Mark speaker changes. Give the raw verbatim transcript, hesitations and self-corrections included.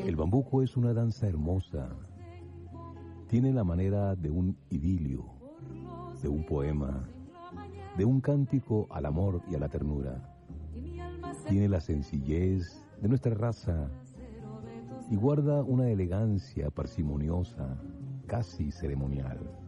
Speaker 1: El bambuco es una danza hermosa. Tiene la manera de un idilio, de un poema, de un cántico al amor y a la ternura. Tiene la sencillez de nuestra raza y guarda una elegancia parsimoniosa, casi ceremonial.